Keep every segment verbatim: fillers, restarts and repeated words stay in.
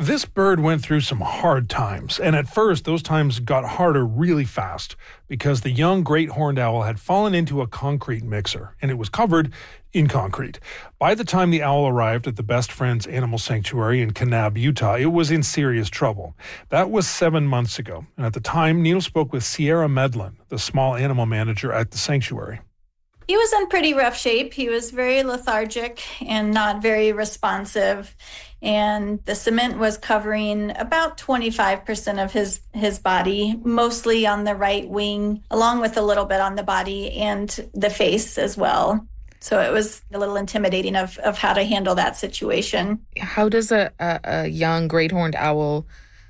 This bird went through some hard times, and at first those times got harder really fast because the young great horned owl had fallen into a concrete mixer, and it was covered in concrete. By the time the owl arrived at the Best Friends Animal Sanctuary in Kanab, Utah, it was in serious trouble. That was seven months ago, and at the time, Neil spoke with Sierra Medlin, the small animal manager at the sanctuary. He was in pretty rough shape. He was very lethargic and not very responsive. And the cement was covering about twenty-five percent of his, his body, mostly on the right wing, along with a little bit on the body and the face as well. So it was a little intimidating of, of how to handle that situation. How does a, a, a young great horned owl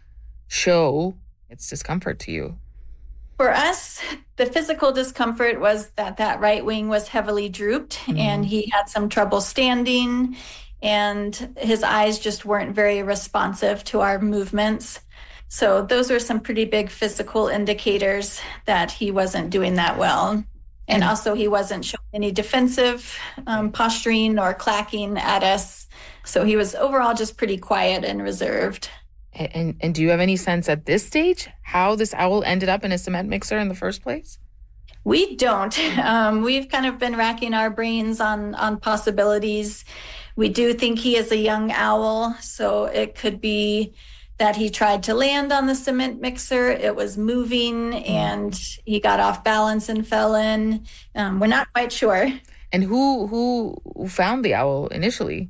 show its discomfort to you? For us, the physical discomfort was that that right wing was heavily drooped, mm-hmm. and he had some trouble standing, and his eyes just weren't very responsive to our movements. So those were some pretty big physical indicators that he wasn't doing that well. And also he wasn't showing any defensive um, posturing or clacking at us. So he was overall just pretty quiet and reserved. And and do you have any sense at this stage how this owl ended up in a cement mixer in the first place? We don't. Um, we've kind of been racking our brains on, on possibilities. We do think he is a young owl, so it could be that he tried to land on the cement mixer. It was moving, and he got off balance and fell in. Um, we're not quite sure. And who who found the owl initially?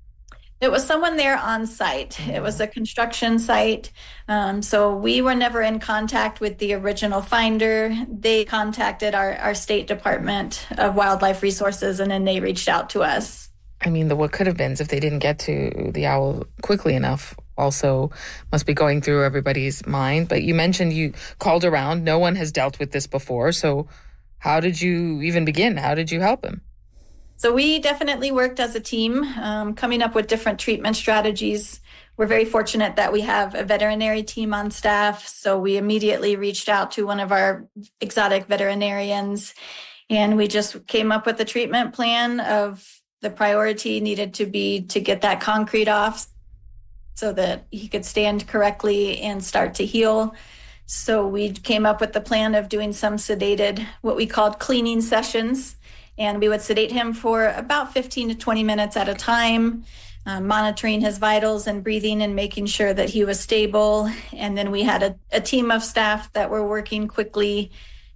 It was someone there on site. It was a construction site. Um, so we were never in contact with the original finder. They contacted our, our State Department of Wildlife Resources, and then they reached out to us. I mean, the what could have been if they didn't get to the owl quickly enough also must be going through everybody's mind. But you mentioned you called around. No one has dealt with this before. So how did you even begin? How did you help him? So we definitely worked as a team, um, coming up with different treatment strategies. We're very fortunate that we have a veterinary team on staff. So we immediately reached out to one of our exotic veterinarians, and we just came up with a treatment plan of the priority needed to be to get that concrete off so that he could stand correctly and start to heal. So we came up with the plan of doing some sedated, what we called cleaning sessions. And we would sedate him for about fifteen to twenty minutes at a time, uh, monitoring his vitals and breathing and making sure that he was stable. And then we had a, a team of staff that were working quickly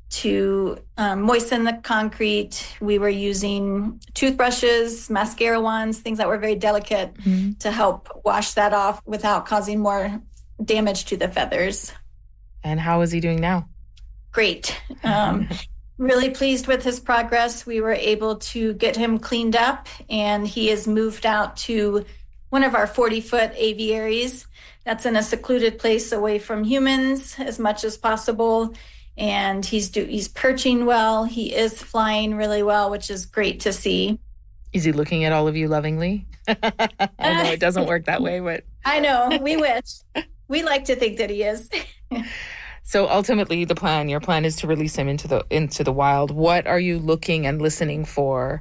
to um, moisten the concrete. We were using toothbrushes, mascara wands, things that were very delicate, mm-hmm. to help wash that off without causing more damage to the feathers. And how is he doing now? Great. Um, really pleased with his progress. We were able to get him cleaned up, and he is moved out to one of our forty-foot aviaries. That's in a secluded place away from humans as much as possible. And he's do, he's perching well. He is flying really well, which is great to see. Is he looking at all of you lovingly? I know it doesn't work that way, but... I know. We wish. We like to think that he is. So ultimately, the plan, your plan is to release him into the into the wild. What are you looking and listening for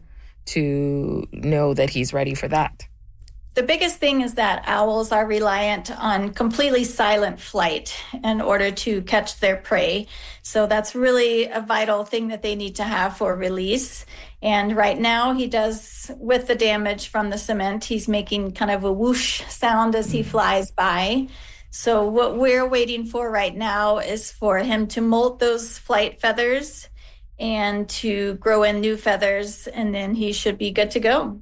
to know that he's ready for that? The biggest thing is that owls are reliant on completely silent flight in order to catch their prey. So that's really a vital thing that they need to have for release. And right now he does, with the damage from the cement, he's making kind of a whoosh sound as he flies by. So what we're waiting for right now is for him to molt those flight feathers and to grow in new feathers, and then he should be good to go.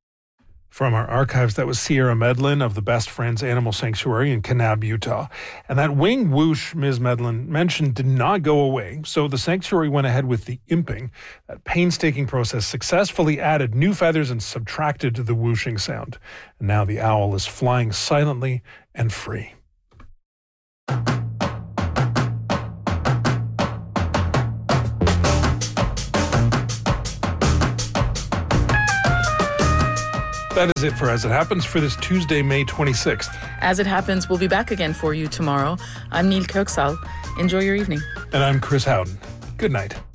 From our archives, that was Sierra Medlin of the Best Friends Animal Sanctuary in Kanab, Utah. And that wing whoosh Miz Medlin mentioned did not go away, so the sanctuary went ahead with the imping. That painstaking process successfully added new feathers and subtracted the whooshing sound. And now the owl is flying silently and free. That is it for As It Happens for this Tuesday, May twenty-sixth. As It Happens, we'll be back again for you tomorrow. I'm Neil Kirksall. Enjoy your evening. And I'm Chris Howden. Good night.